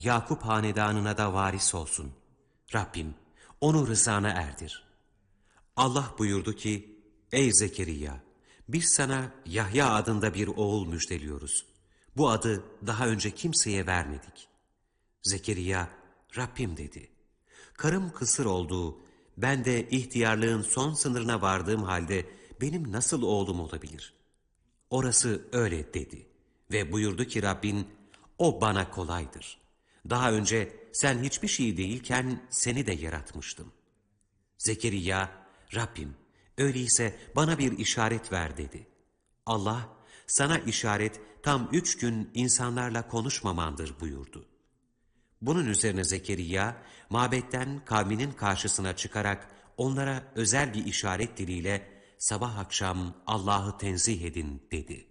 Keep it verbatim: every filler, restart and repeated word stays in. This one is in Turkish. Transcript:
Yakup hanedanına da varis olsun. Rabbim onu rızana erdir. Allah buyurdu ki, ey Zekeriya, biz sana Yahya adında bir oğul müjdeliyoruz. Bu adı daha önce kimseye vermedik. Zekeriya, Rabbim dedi. Karım kısır olduğu, ben de ihtiyarlığın son sınırına vardığım halde benim nasıl oğlum olabilir? Orası öyle dedi. Ve buyurdu ki Rabbin, o bana kolaydır. Daha önce sen hiçbir şey değilken seni de yaratmıştım. Zekeriya, Rabbim, öyleyse bana bir işaret ver dedi. Allah, sana işaret tam üç gün insanlarla konuşmamandır buyurdu. Bunun üzerine Zekeriya, mabetten kavminin karşısına çıkarak onlara özel bir işaret diliyle sabah akşam Allah'ı tenzih edin dedi.